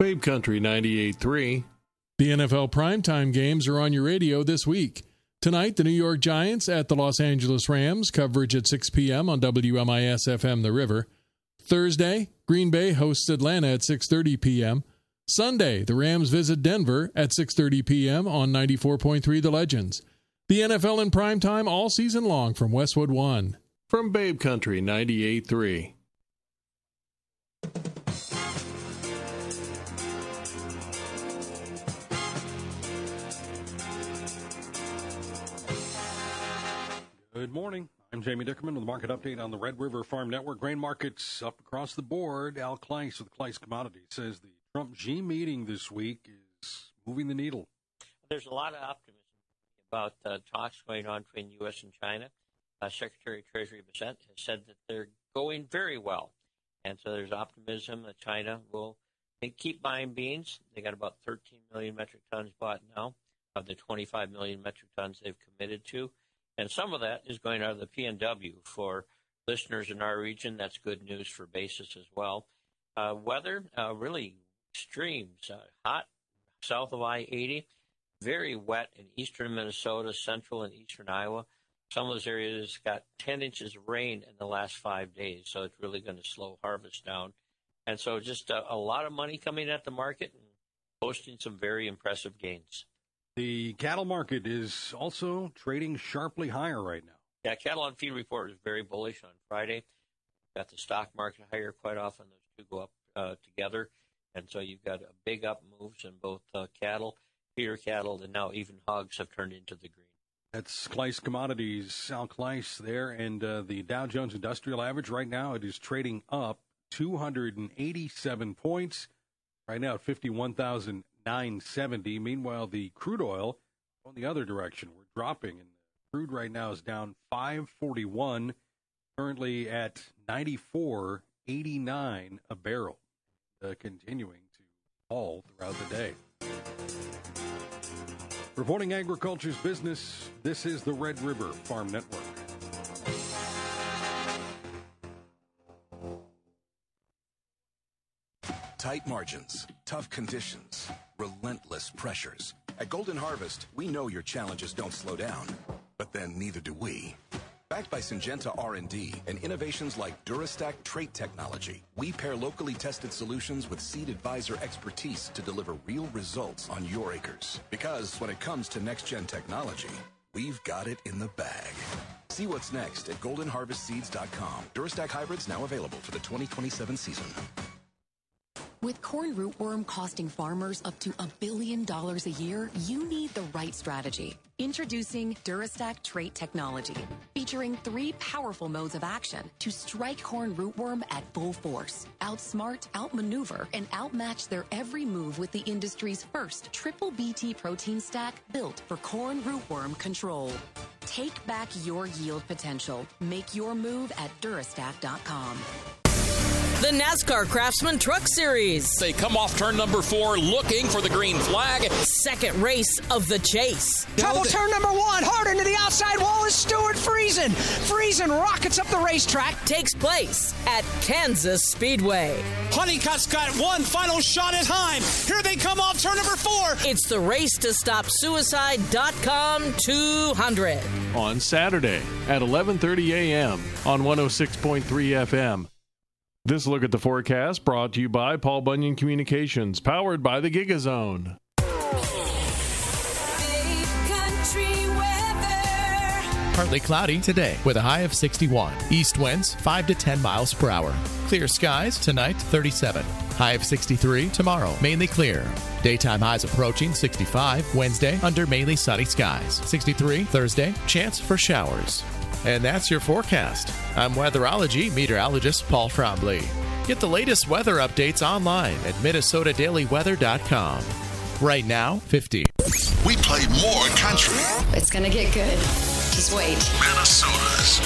Babe Country 98.3. The NFL primetime games are on your radio this week. Tonight, the New York Giants at the Los Angeles Rams, coverage at 6 p.m. on WMIS-FM The River. Thursday, Green Bay hosts Atlanta at 6:30 p.m. Sunday, the Rams visit Denver at 6:30 p.m. on 94.3 The Legends. The NFL in primetime all season long from Westwood One. From Babe Country 98.3. Good morning. I'm Jamie Dickerman with a market update on the Red River Farm Network. Grain markets up across the board. Al Kleiss with Kleiss Commodities says the Trump-Xi meeting this week is moving the needle. There's a lot of optimism about talks going on between U.S. and China. Secretary of Treasury Bissett has said that they're going very well. And so there's optimism that China will keep buying beans. They got about 13 million metric tons bought now of the 25 million metric tons they've committed to. And some of that is going out of the PNW. For listeners in our region, that's good news for basis as well. Weather, really extremes. Hot south of I-80, very wet in eastern Minnesota, central and eastern Iowa. Some of those areas got 10 inches of rain in the last 5 days, so it's really going to slow harvest down. And so just a lot of money coming at the market and posting some very impressive gains. The cattle market is also trading sharply higher right now. Yeah, cattle on feed report was very bullish on Friday. Got the stock market higher quite often. Those two go up together. And so you've got a big up moves in both cattle, feeder cattle, and now even hogs have turned into the green. That's Kleiss Commodities, Al Kleiss there. And the Dow Jones Industrial Average right now, it is trading up 287 points. Right now at 51,970. Meanwhile, the crude oil on the other direction. We're dropping, and crude right now is down 541, currently at 94.89 a barrel, continuing to fall throughout the day. Reporting agriculture's business, this is the Red River Farm Network. Tight margins, tough conditions, relentless pressures. At Golden Harvest, we know your challenges don't slow down, but then neither do we. Backed by Syngenta R&D and innovations like Durastack trait technology, we pair locally tested solutions with Seed Advisor expertise to deliver real results on your acres. Because when it comes to next-gen technology, we've got it in the bag. See what's next at goldenharvestseeds.com. Durastack hybrids now available for the 2027 season. With corn rootworm costing farmers up to $1 billion a year, you need the right strategy. Introducing Durastack trait technology, featuring 3 powerful modes of action to strike corn rootworm at full force. Outsmart, outmaneuver, and outmatch their every move with the industry's first triple BT protein stack built for corn rootworm control. Take back your yield potential. Make your move at Durastack.com. The NASCAR Craftsman Truck Series. They come off turn number 4 looking for the green flag. Second race of the chase. Trouble turn number 1. Hard into the outside wall is Stuart Friesen. Friesen rockets up the racetrack. Takes place at Kansas Speedway. Honeycutt's got one final shot at time. Here they come off turn number 4. It's the Race to Stop Suicide.com 200. On Saturday at 11:30 a.m. on 106.3 FM. This look at the forecast brought to you by Paul Bunyan Communications, powered by the GigaZone. Partly cloudy today with a high of 61. East winds 5 to 10 miles per hour. Clear skies tonight 37. High of 63 tomorrow, mainly clear. Daytime highs approaching 65 Wednesday under mainly sunny skies. 63 Thursday, chance for showers. And that's your forecast. I'm weatherology meteorologist Paul Trombley. Get the latest weather updates online at MinnesotaDailyWeather.com. Right now, 50. We play more country. It's going to get good. Just wait. Minnesota's